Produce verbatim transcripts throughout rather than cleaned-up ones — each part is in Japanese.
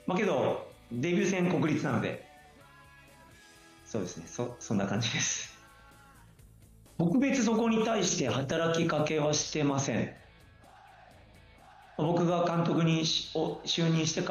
まあけど、デビュー戦国立なので、そうですね、そ、そんな感じです。僕別そこに対して働きかけはしてません。僕が監督に就任してから、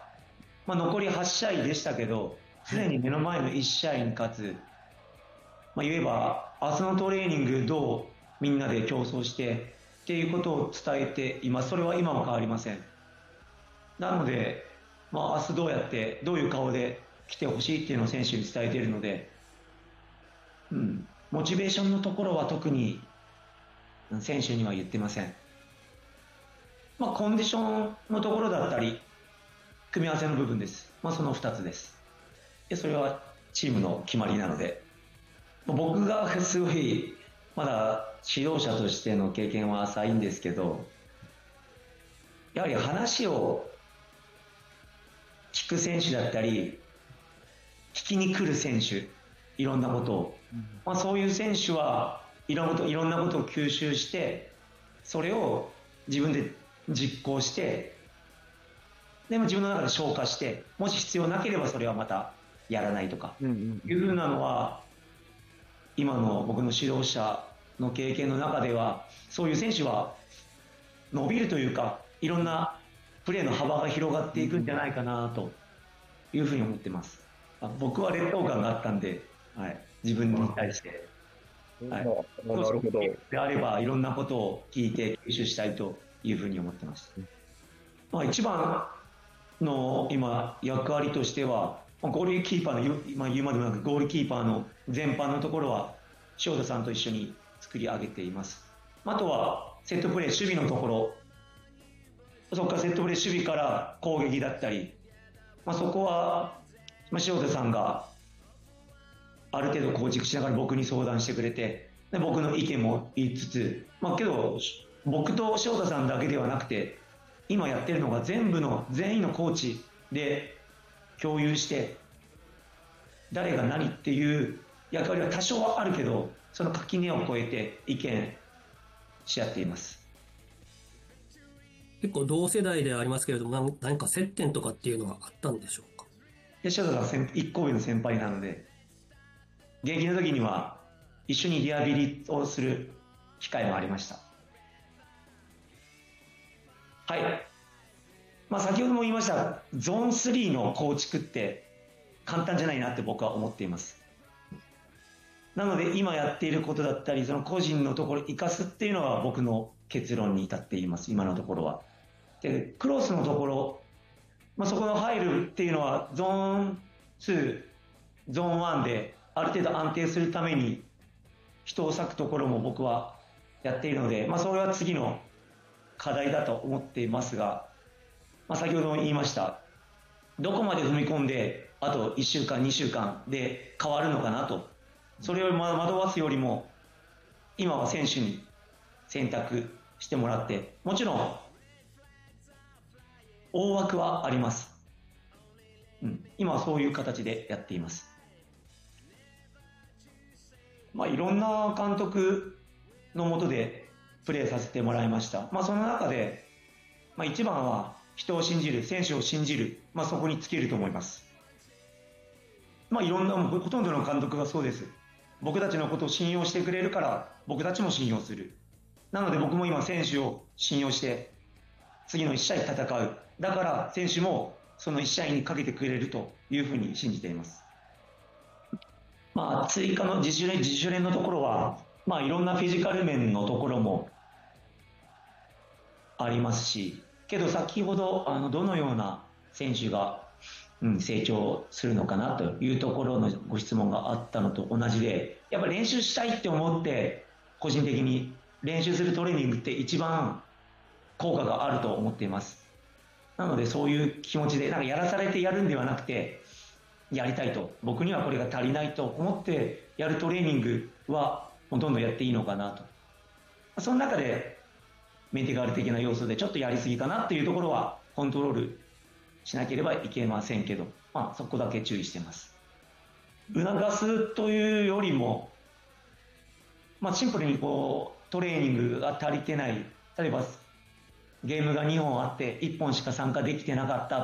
まあ、残りはち試合でしたけど、 はい。 常に目の前のいち試合に勝つ、まあ、言えば、明日のトレーニングどうみんなで競争してっていうことを伝えています。それは今も変わりません。なので、まあ、明日どうやって、どういう顔で来てほしいっていうのを選手に伝えているので、うん、モチベーションのところは特に選手には言ってません。まあ、コンディションのところだったり、組み合わせの部分です。まあ、そのふたつです。で、それはチームの決まりなので、僕がすごい、まだ指導者としての経験は浅いんですけど、やはり話を聞く選手だったり、聞きに来る選手、いろんなことを、 うん。 まあ、そういう選手はいろんなこといろんなことを吸収して、それを自分で実行して、でも自分の中で消化して、もし必要なければそれはまたやらないとか、 うんうんうん。 いうふうなのは、今の僕の指導者の経験の中では、そういう選手は伸びるというか、いろんなプレーの幅が広がっていくんじゃないかなというふうに思ってます。あ僕は劣等感があったんで、はい、自分に対して、はい、 まあ、あ少しなるほど。 であればいろんなことを聞いて吸収したいというふうに思ってます。まあ、一番の今役割としては、ゴールキーパーの言う,、まあ、言うまでもなくゴールキーパーの全般のところは塩田さんと一緒に作り上げています。あとはセットプレー、守備のところ、そこからセットプレー、守備から攻撃だったり、まあ、そこは、まあ、塩田さんがある程度構築しながら僕に相談してくれて、で僕の意見も言いつつ、まあ、けど僕と塩田さんだけではなくて、今やってるのが全部の全員のコーチで共有して、誰が何っていう役割は多少はあるけど、その垣根を越えて意見し合っています。 結構同世代ではありますけれども、なん何か接点とかっていうのはあったんでしょうか？ で塩田さんいっこ上の先輩なので、現役の時には一緒にリハビリをする機会もありました。はい。まあ、先ほども言いました、ゾーンスリーの構築って簡単じゃないなって僕は思っています。なので今やっていることだったり、その個人のところを生かすっていうのは僕の結論に至っています、今のところは。で、クロスのところ、まあ、そこの入るっていうのはゾーンツー、ゾーンワンである程度安定するために人を割くところも僕はやっているので、まあ、それは次の課題だと思っていますが、まあ、先ほども言いました、どこまで踏み込んで、あといっしゅうかん、にしゅうかんで変わるのかなと。それを惑わすよりも、今は選手に選択してもらって、もちろん大枠はあります。うん、今はそういう形でやっています。まあ、いろんな監督のもとでプレーさせてもらいました。まあ、その中で、まあ、一番は人を信じる、選手を信じる、まあ、そこに尽きると思います。まあ、いろんな、ほとんどの監督がそうです。僕たちのことを信用してくれるから、僕たちも信用する。なので僕も今選手を信用して、次のいち試合戦う。だから選手もそのいち試合にかけてくれるというふうに信じています。まあ、追加の自主練、自主練のところは、まあ、いろんなフィジカル面のところもありますし、けど先ほどあのどのような選手が、うん、成長するのかなというところのご質問があったのと同じで、やっぱり練習したいって思って個人的に練習するトレーニングって一番効果があると思っています。なのでそういう気持ちでなんかやらされてやるんではなくて、やりたいと、僕にはこれが足りないと思ってやるトレーニングはほとんどやっていいのかなと。その中でメンテガール的な要素でちょっとやりすぎかなっていうところはコントロールしなければいけませんけど、まあ、そこだけ注意しています。促すというよりも、まあ、シンプルにこうトレーニングが足りてない、例えばゲームがにほんあっていっぽんしか参加できてなかった